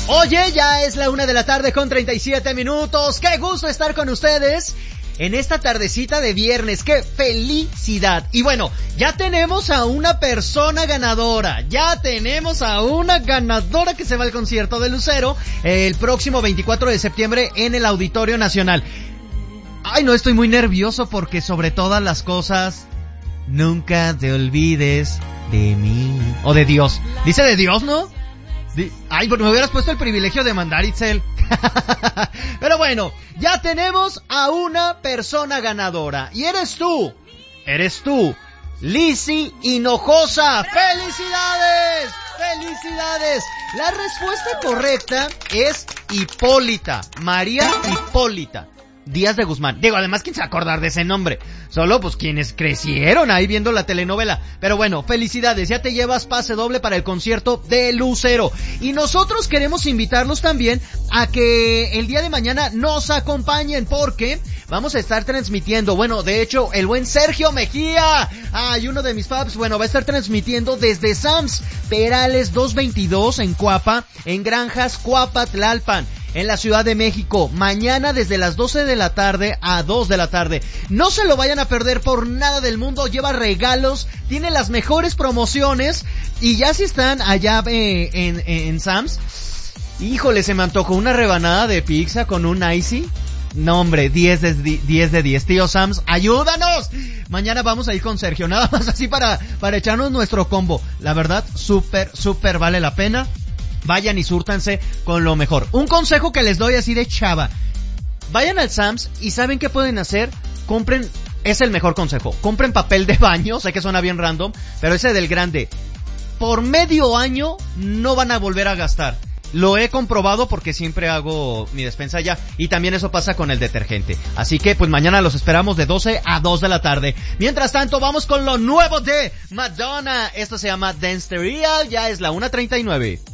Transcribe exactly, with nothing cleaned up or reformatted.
Oye, ya es la una de la tarde con treinta y siete minutos. ¡Qué gusto estar con ustedes en esta tardecita de viernes! ¡Qué felicidad! Y bueno, ya tenemos a una persona ganadora. Ya tenemos a una ganadora que se va al concierto de Lucero el próximo veinticuatro de septiembre en el Auditorio Nacional. Ay, no, estoy muy nervioso porque sobre todas las cosas, nunca te olvides de mí. O de Dios. Dice de Dios, ¿no? Ay, pues me hubieras puesto el privilegio de mandar, Itzel. Pero bueno, ya tenemos a una persona ganadora. Y eres tú. Eres tú. Lizzy Hinojosa. ¡Felicidades! ¡Felicidades! La respuesta correcta es Hipólita. María Hipólita Díaz de Guzmán. Digo, además, ¿quién se va a acordar de ese nombre? Solo, pues, quienes crecieron ahí viendo la telenovela. Pero bueno, felicidades, ya te llevas pase doble para el concierto de Lucero. Y nosotros queremos invitarlos también a que el día de mañana nos acompañen, porque vamos a estar transmitiendo, bueno, de hecho, el buen Sergio Mejía, ay, uno de mis faps, bueno, va a estar transmitiendo desde Sams Perales doscientos veintidós en Cuapa, en Granjas Cuapa, Tlalpan, en la Ciudad de México, mañana desde las doce de la tarde a dos de la tarde. No se lo vayan a perder por nada del mundo, lleva regalos, tiene las mejores promociones, y ya si están allá eh, en, en, en Sam's, híjole, se me antojó una rebanada de pizza con un icy. No, hombre, diez de diez. Tío Sam's, ayúdanos. Mañana vamos a ir con Sergio, nada más así para, para echarnos nuestro combo. La verdad, súper, súper vale la pena. Vayan y súrtanse con lo mejor. Un consejo que les doy así de chava. Vayan al Sam's y ¿saben qué pueden hacer? Compren, es el mejor consejo. Compren papel de baño, sé que suena bien random, pero ese del grande. Por medio año no van a volver a gastar. Lo he comprobado porque siempre hago mi despensa ya. Y también eso pasa con el detergente. Así que pues mañana los esperamos de doce a dos de la tarde. Mientras tanto vamos con lo nuevo de Madonna. Esto se llama Danceteria. Ya es la una treinta y nueve.